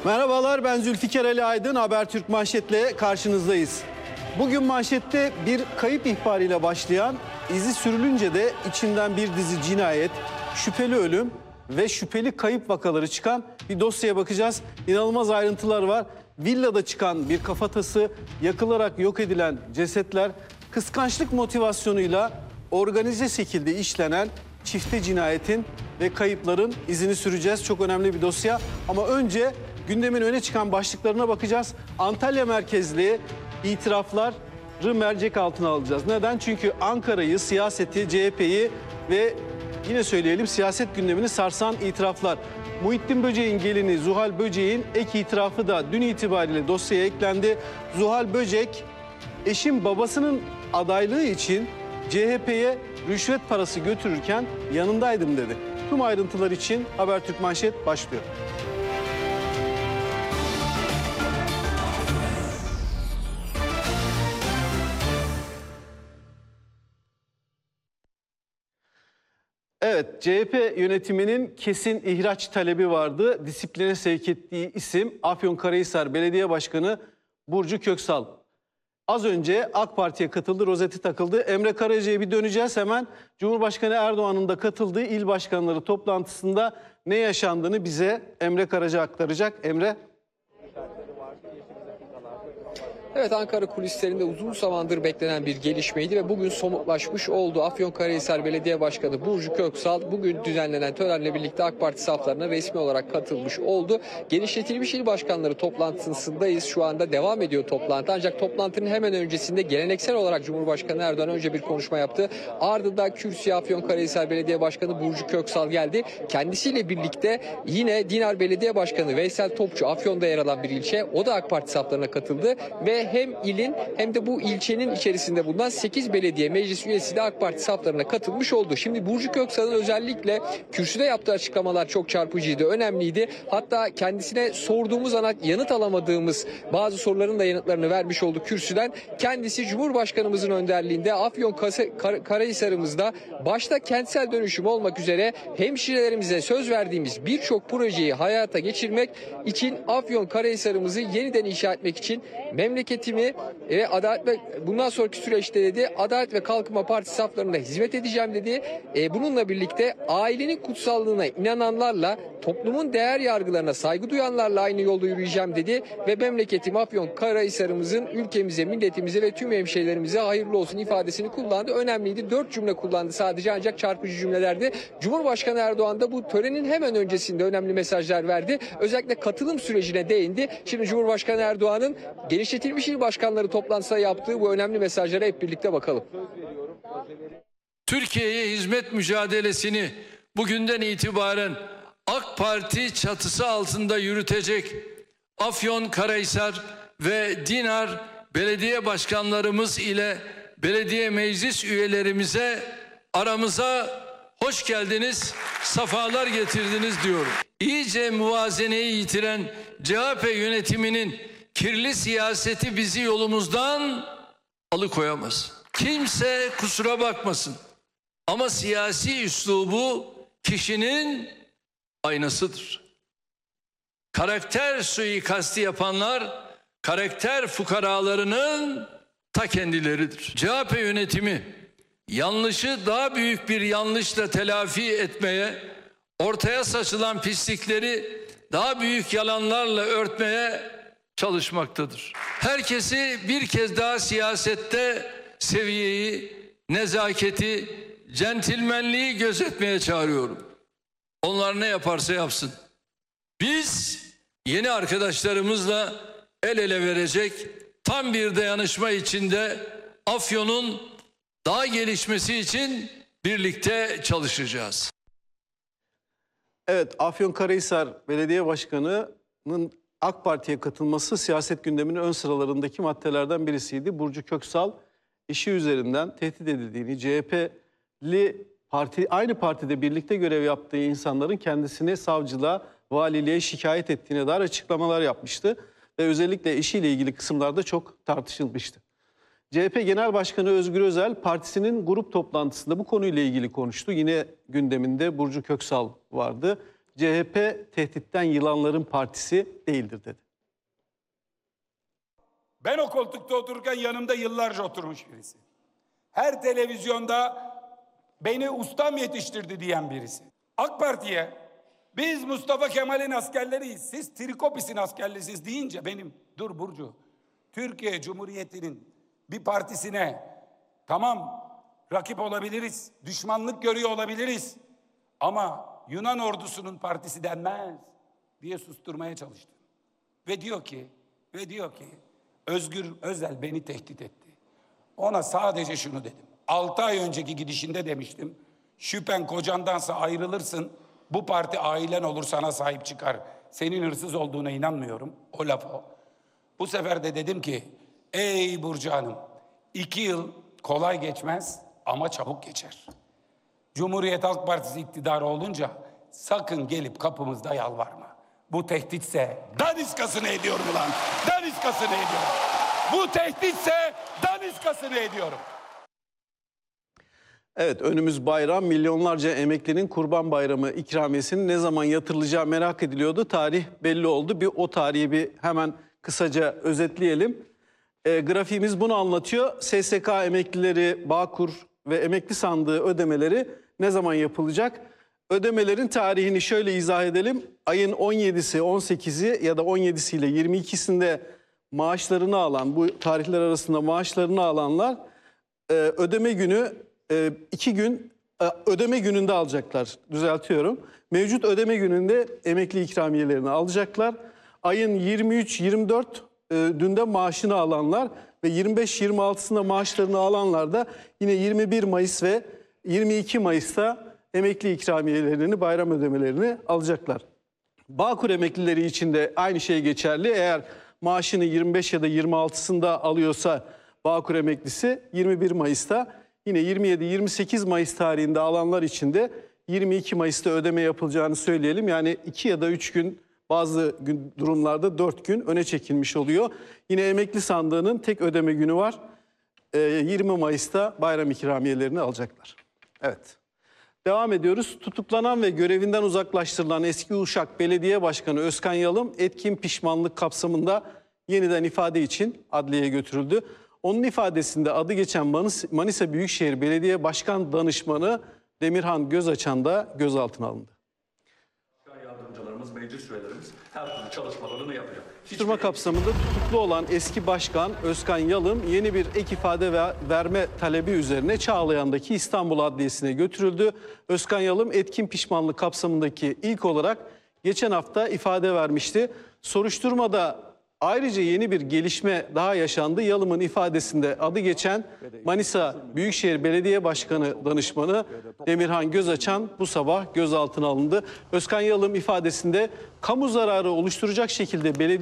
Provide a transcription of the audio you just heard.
Merhabalar, ben Zülfikar Ali Aydın. Habertürk Manşet'le karşınızdayız. Bugün manşette bir kayıp ihbarıyla başlayan, izi sürülünce de içinden bir dizi cinayet, şüpheli ölüm ve şüpheli kayıp vakaları çıkan bir dosyaya bakacağız. İnanılmaz ayrıntılar var. Villada çıkan bir kafatası, yakılarak yok edilen cesetler, kıskançlık motivasyonuyla organize şekilde işlenen çifte cinayetin ve kayıpların izini süreceğiz. Çok önemli bir dosya ama önce gündemin öne çıkan başlıklarına bakacağız. Antalya merkezli itirafları mercek altına alacağız. Neden? Çünkü Ankara'yı, siyaseti, CHP'yi ve yine söyleyelim siyaset gündemini sarsan itiraflar. Muhittin Böcek'in gelini Zuhal Böcek'in ek itirafı da dün itibariyle dosyaya eklendi. Zuhal Böcek, eşim babasının adaylığı için CHP'ye rüşvet parası götürürken yanındaydım dedi. Tüm ayrıntılar için Habertürk Manşet başlıyor. Evet, CHP yönetiminin kesin ihraç talebi vardı. Disipline sevk ettiği isim Afyonkarahisar Belediye Başkanı Burcu Köksal. Az önce AK Parti'ye katıldı, rozeti takıldı. Emre Karaca'ya bir döneceğiz hemen. Cumhurbaşkanı Erdoğan'ın da katıldığı il başkanları toplantısında ne yaşandığını bize Emre Karaca aktaracak. Emre. Evet, Ankara kulislerinde uzun zamandır beklenen bir gelişmeydi ve bugün somutlaşmış oldu. Afyonkarahisar Belediye Başkanı Burcu Köksal bugün düzenlenen törenle birlikte AK Parti saflarına resmi olarak katılmış oldu. Genişletilmiş il başkanları toplantısındayız. Şu anda devam ediyor toplantı. Ancak toplantının hemen öncesinde geleneksel olarak Cumhurbaşkanı Erdoğan önce bir konuşma yaptı. Ardından kürsüye Afyonkarahisar Belediye Başkanı Burcu Köksal geldi. Kendisiyle birlikte yine Dinar Belediye Başkanı Veysel Topçu, Afyon'da yer alan bir ilçe, o da AK Parti saflarına katıldı ve hem ilin hem de bu ilçenin içerisinde bulunan 8 belediye meclis üyesi de AK Parti saflarına katılmış oldu. Şimdi Burcu Köksal'ın özellikle kürsüde yaptığı açıklamalar çok çarpıcıydı, önemliydi. Hatta kendisine sorduğumuz yanıt alamadığımız bazı soruların da yanıtlarını vermiş oldu kürsüden. Kendisi Cumhurbaşkanımızın önderliğinde Afyonkarahisar'ımızda başta kentsel dönüşüm olmak üzere hemşirelerimize söz verdiğimiz birçok projeyi hayata geçirmek için Afyonkarahisar'ımızı yeniden inşa etmek için memleketimi ve adalet ve bundan sonraki süreçte dedi Adalet ve Kalkınma Partisi saflarında hizmet edeceğim dedi. Bununla birlikte ailenin kutsallığına inananlarla, toplumun değer yargılarına saygı duyanlarla aynı yolda yürüyeceğim dedi ve memleketim Afyonkarahisar'ımızın ülkemize, milletimize ve tüm hemşehrilerimize hayırlı olsun ifadesini kullandı. Önemliydi. 4 cümle kullandı sadece, ancak çarpıcı cümlelerdi. Cumhurbaşkanı Erdoğan da bu törenin hemen öncesinde önemli mesajlar verdi. Özellikle katılım sürecine değindi. Şimdi Cumhurbaşkanı Erdoğan'ın genişletilmiş il başkanları toplantısında yaptığı bu önemli mesajlara hep birlikte bakalım. Türkiye'ye hizmet mücadelesini bugünden itibaren AK Parti çatısı altında yürütecek Afyonkarahisar ve Dinar belediye başkanlarımız ile belediye meclis üyelerimize aramıza hoş geldiniz, safalar getirdiniz diyorum. İyice muvazeneyi yitiren CHP yönetiminin kirli siyaseti bizi yolumuzdan alıkoyamaz. Kimse kusura bakmasın. Ama siyasi üslubu kişinin aynasıdır. Karakter suikasti yapanlar karakter fukaralarının ta kendileridir. CHP yönetimi yanlışı daha büyük bir yanlışla telafi etmeye, ortaya saçılan pislikleri daha büyük yalanlarla örtmeye çalışmaktadır. Herkesi bir kez daha siyasette seviyeyi, nezaketi, centilmenliği gözetmeye çağırıyorum. Onlar ne yaparsa yapsın. Biz yeni arkadaşlarımızla el ele verecek, tam bir dayanışma içinde Afyon'un daha gelişmesi için birlikte çalışacağız. Evet, Afyonkarahisar Belediye Başkanı'nın AK Parti'ye katılması siyaset gündeminin ön sıralarındaki maddelerden birisiydi. Burcu Köksal işi üzerinden tehdit edildiğini, aynı partide birlikte görev yaptığı insanların kendisini savcılığa, valiliğe şikayet ettiğine dair açıklamalar yapmıştı. Ve özellikle eşiyle ilgili kısımlarda çok tartışılmıştı. CHP Genel Başkanı Özgür Özel partisinin grup toplantısında bu konuyla ilgili konuştu. Yine gündeminde Burcu Köksal vardı. CHP tehditten yılanların partisi değildir dedi. Ben o koltukta otururken yanımda yıllarca oturmuş birisi. Her televizyonda beni ustam yetiştirdi diyen birisi. AK Parti'ye biz Mustafa Kemal'in askerleriyiz, siz Trikopis'in askerlisiz deyince benim, dur Burcu, Türkiye Cumhuriyeti'nin bir partisine tamam rakip olabiliriz, düşmanlık görüyor olabiliriz ama Yunan ordusunun partisi denmez diye susturmaya çalıştım. Ve diyor ki Özgür Özel beni tehdit etti. Ona sadece şunu dedim. 6 ay önceki gidişinde demiştim. Şüphen kocandansa ayrılırsın. Bu parti ailen olur, sana sahip çıkar. Senin hırsız olduğuna inanmıyorum. O laf o. Bu sefer de dedim ki ey Burcu Hanım 2 yıl kolay geçmez ama çabuk geçer. Cumhuriyet Halk Partisi iktidarı olunca sakın gelip kapımızda yalvarma. Bu tehditse daniskasını ediyorum ulan. Daniskasını ediyorum. Bu tehditse daniskasını ediyorum. Evet, önümüz bayram. Milyonlarca emeklinin Kurban Bayramı ikramiyesinin ne zaman yatırılacağı merak ediliyordu. Tarih belli oldu. O tarihi hemen kısaca özetleyelim. Grafiğimiz bunu anlatıyor. SSK emeklileri, Bağkur ve emekli sandığı ödemeleri ne zaman yapılacak? Ödemelerin tarihini şöyle izah edelim. Ayın 17'si, 18'i ya da 17'si ile 22'sinde maaşlarını alan, bu tarihler arasında maaşlarını alanlar ödeme günü 2 gün ödeme gününde alacaklar. Düzeltiyorum. Mevcut ödeme gününde emekli ikramiyelerini alacaklar. Ayın 23-24 dünde maaşını alanlar ve 25-26'sında maaşlarını alanlar da yine 21 Mayıs ve 22 Mayıs'ta emekli ikramiyelerini, bayram ödemelerini alacaklar. Bağkur emeklileri için de aynı şey geçerli. Eğer maaşını 25 ya da 26'sında alıyorsa Bağkur emeklisi 21 Mayıs'ta, yine 27-28 Mayıs tarihinde alanlar için de 22 Mayıs'ta ödeme yapılacağını söyleyelim. Yani 2 ya da 3 gün, bazı durumlarda 4 gün öne çekilmiş oluyor. Yine emekli sandığının tek ödeme günü var. 20 Mayıs'ta bayram ikramiyelerini alacaklar. Evet. Devam ediyoruz. Tutuklanan ve görevinden uzaklaştırılan eski Uşak Belediye Başkanı Özkan Yalım etkin pişmanlık kapsamında yeniden ifade için adliyeye götürüldü. Onun ifadesinde adı geçen Manisa Büyükşehir Belediye Başkan Danışmanı Demirhan Gözaçan da gözaltına alındı. Yardımcılarımız, meclis üyelerimiz her türlü çalışmalarını yapıyor. Soruşturma kapsamında tutuklu olan eski başkan Özkan Yalım yeni bir ek ifade verme talebi üzerine Çağlayan'daki İstanbul Adliyesi'ne götürüldü. Özkan Yalım etkin pişmanlık kapsamındaki ilk olarak geçen hafta ifade vermişti. Soruşturmada ayrıca yeni bir gelişme daha yaşandı. Yalım'ın ifadesinde adı geçen Manisa Büyükşehir Belediye Başkanı Danışmanı Demirhan Gözaçan bu sabah gözaltına alındı. Özkan Yalım ifadesinde kamu zararı oluşturacak şekilde belediye